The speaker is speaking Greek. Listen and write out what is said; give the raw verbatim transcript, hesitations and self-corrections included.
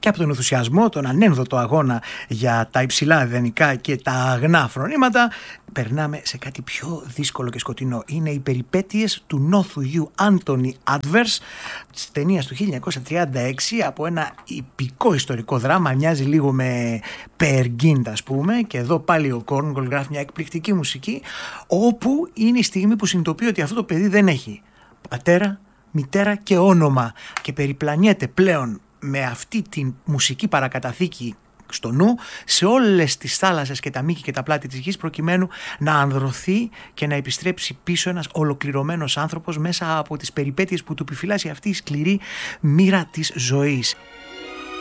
και από τον ενθουσιασμό, τον ανένδοτο αγώνα για τα υψηλά ιδανικά και τα αγνά φρονήματα, περνάμε σε κάτι πιο δύσκολο και σκοτεινό. Είναι οι περιπέτειες του νόθου γιου Anthony Adverse, της ταινίας του χίλια εννιακόσια τριάντα έξι, από ένα υπηκό ιστορικό δράμα, μοιάζει λίγο με Peer Gynt, ας πούμε, και εδώ πάλι ο Κόρνγκολ γράφει μια εκπληκτική μουσική, όπου είναι η στιγμή που συνειδητοποιεί ότι αυτό το παιδί δεν έχει πατέρα, μητέρα και όνομα και περιπλανιέται πλέον με αυτή τη μουσική παρακαταθήκη στο νου σε όλες τις θάλασσες και τα μήκη και τα πλάτη της γης, προκειμένου να ανδρωθεί και να επιστρέψει πίσω ένας ολοκληρωμένος άνθρωπος μέσα από τις περιπέτειες που του επιφυλάσσει αυτή η σκληρή μοίρα της ζωής.